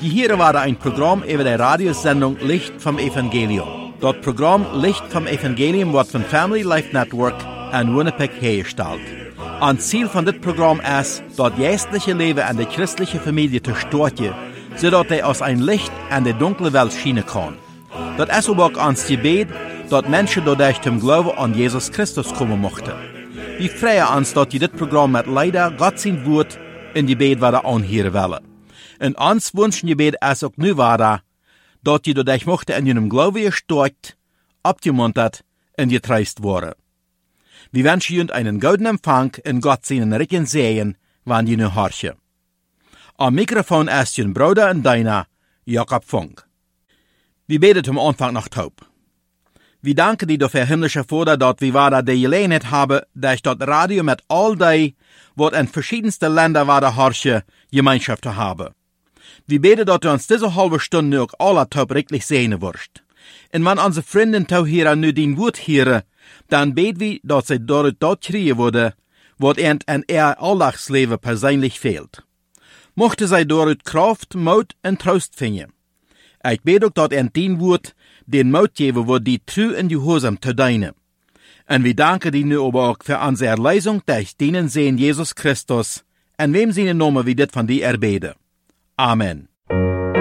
Hier war ein Programm über die Radiosendung Licht vom Evangelium. Das Programm Licht vom Evangelium wird von Family Life Network in Winnipeg hergestellt. Ein Ziel von dit Programm ist, das geistliche Leben an der christlichen Familie zu stärken, sodass er aus ein Licht an der dunkle Welt schienen kann. Das ist aber auch ans Gebet, dass Menschen dadurch zum Glauben an Jesus Christus kommen mochten. Wir freuen uns, dass dit Programm mit leider Gott sein Wort in Gebet wieder anhören wollen. Und uns wünschen Gebet ist auch nu weiter, dass die dadurch mochten in ihrem Glauben gestärkt, abgemuntert und getröstet worden. Wir wünschen Ihnen einen guten Empfang und Gott seinen Regen sehen, wann die nu horchen. Am Mikrofon ist Ihr Bruder und Deiner, Jakob Funk. Wir beten zum Anfang noch taub. Wir danken dir dafür, himmlischer Vater, dass wir wieder die Gelegenheit haben, dass das Radio mit all die, was in verschiedensten Ländern wieder horchen, Gemeinschaft zu haben. Wir beten, dass du uns diese halbe Stunde auch alle taub richtig sehen wirst. Und wenn unsere Freunde tau hier nu dein Wort hören, dann beten wir, dass sie dort kriegen würde, was ihnen in ihr Alltagsleben persönlich fehlt. Mochte sie dort Kraft, Mut und Trost finden. Ich bete auch, dass dein Wort den Mut geben wird, die treu und gehorsam zu dienen. Und wir danken dir nu aber auch für unsere Erlösung durch deinen Sohn Jesus Christus, in wem seine Namen wir dit von dir erbeten. Amen.